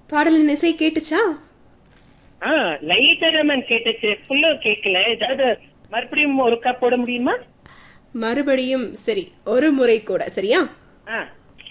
பாடலின் இசை கேட்டுச்சா? லைட்டா தான் கேட்டுச்சு, ஃபுல்லா கேட்கல. ஏதாவது மறுபடியும் ஒருக்கா போட முடியுமா? மறுபடியும் சரி, ஒரு முறை கூட சரியா?